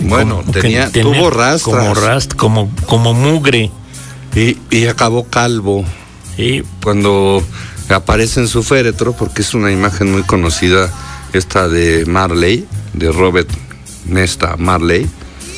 Bueno, tuvo rastras. Como mugre. Y acabó calvo. Sí. Cuando aparece en su féretro, porque es una imagen muy conocida, esta de Marley, de Robert Nesta Marley,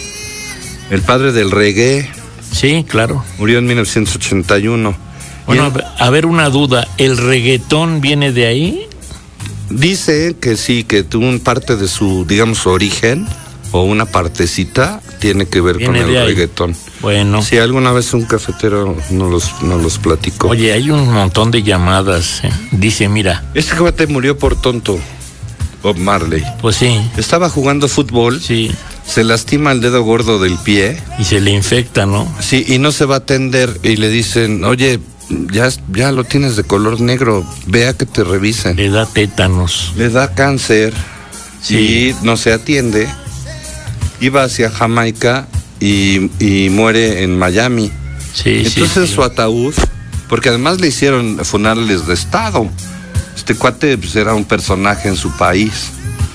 el padre del reggae. Sí, claro. Murió en 1981. Bueno, a ver, una duda, ¿el reggaetón viene de ahí? Dice que sí, que tuvo parte de su, digamos, origen, o una partecita, tiene que ver con el reggaetón. Bueno. Sí, alguna vez un cafetero nos los platicó. Oye, hay un montón de llamadas. Dice, mira. Este cuate murió por tonto, Bob Marley. Pues sí. Estaba jugando fútbol. Sí. Se lastima el dedo gordo del pie. Y se le infecta, ¿no? Sí, y no se va a atender. Y le dicen, oye, ya lo tienes de color negro, vea que te revisen. Le da tétanos. Le da cáncer. Sí. Y no se atiende. Iba hacia Jamaica y muere en Miami. Sí, entonces sí. Su ataúd, porque además le hicieron funerales de estado. Este cuate pues, era un personaje en su país.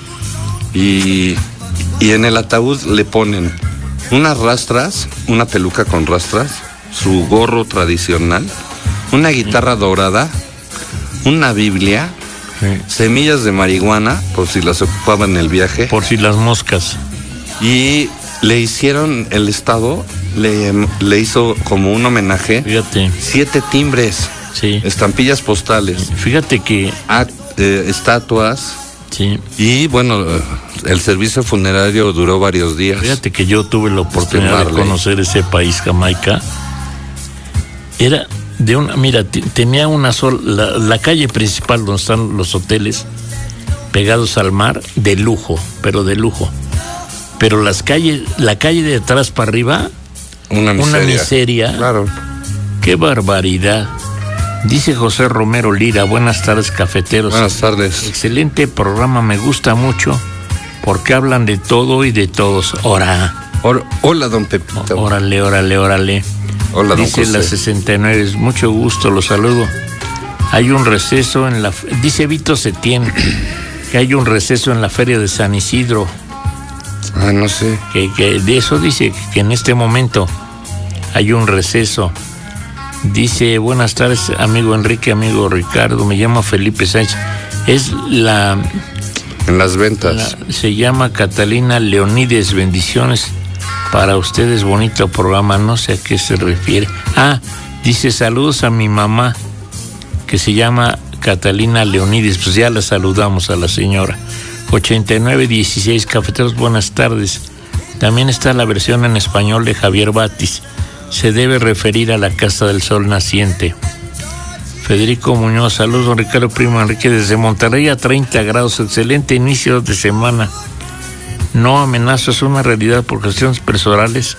Y en el ataúd le ponen unas rastras, una peluca con rastras, su gorro tradicional, una guitarra dorada, una Biblia, semillas de marihuana, por si las ocupaba en el viaje. Por si las moscas. Y le hicieron, el Estado le hizo como un homenaje. Fíjate. 7 timbres. Sí. Estampillas postales. Fíjate que... estatuas. Sí. Y bueno, el servicio funerario duró varios días. Fíjate que yo tuve la oportunidad de conocer ese país, Jamaica. Era de una... Mira, tenía una sola... La calle principal donde están los hoteles pegados al mar, de lujo, pero de lujo. Pero la calle de atrás para arriba, una miseria. Claro. Qué barbaridad. Dice José Romero Lira, buenas tardes, cafeteros. Buenas tardes. Excelente programa, me gusta mucho porque hablan de todo y de todos. Hola, don Pepito. Órale. Hola, don Dice José. La 69, mucho gusto, los saludo. Hay un receso en la... Dice Vito Setién que hay un receso en la feria de San Isidro. No sé. Que de eso dice que en este momento hay un receso. Dice, buenas tardes, amigo Enrique, amigo Ricardo, me llamo Felipe Sánchez. Es en las ventas. Se llama Catalina Leonides, bendiciones para ustedes, bonito programa, no sé a qué se refiere. Dice, saludos a mi mamá, que se llama Catalina Leonides, pues ya la saludamos a la señora. 8916 cafeteros, buenas tardes. También está la versión en español de Javier Batis. Se debe referir a la Casa del Sol Naciente. Federico Muñoz, saludos, don Ricardo Primo Enrique desde Monterrey a 30 grados, excelente inicio de semana. No amenazo, es una realidad por cuestiones personales.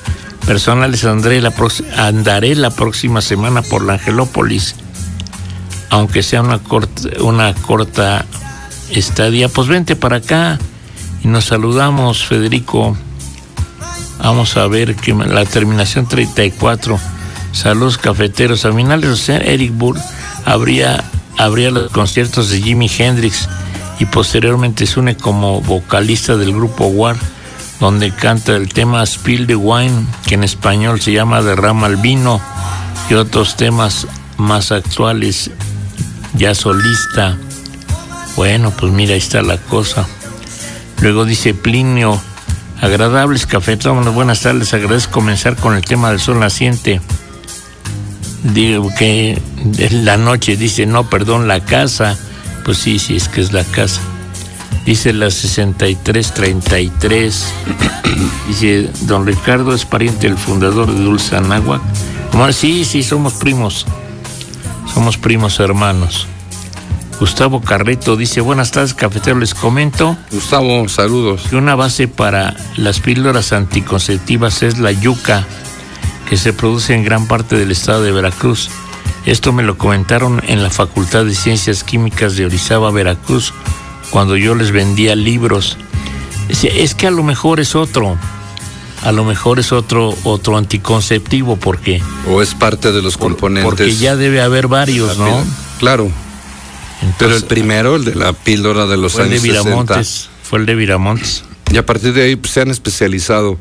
Andaré la próxima semana por la Angelópolis, aunque sea una corta estadía. Pues vente para acá y nos saludamos, Federico. Vamos a ver que la terminación 34. Saludos, cafeteros. A finales de Eric Burr habría los conciertos de Jimi Hendrix y posteriormente se une como vocalista del grupo War, donde canta el tema Spill the Wine, que en español se llama Derrama el Vino, y otros temas más actuales, ya solista. Bueno, pues mira, ahí está la cosa. Luego dice Plinio, agradables cafetómanos, buenas tardes, agradezco comenzar con el tema del sol naciente. Digo que la noche, dice, no, perdón, la casa. Pues sí, es que es la casa. Dice la 6333. Dice, don Ricardo es pariente del fundador de Dulce Anáhuac. Sí, somos primos. Somos primos hermanos. Gustavo Carreto dice, buenas tardes, cafetero, les comento. Gustavo, saludos. Que una base para las píldoras anticonceptivas es la yuca, que se produce en gran parte del estado de Veracruz. Esto me lo comentaron en la Facultad de Ciencias Químicas de Orizaba, Veracruz, cuando yo les vendía libros. Es que a lo mejor es otro anticonceptivo, porque... O es parte de los componentes. Porque ya debe haber varios, ¿no? Claro. Entonces, pero el primero, el de la píldora de los años 60. Fue el de Viramontes. Y a partir de ahí pues, se han especializado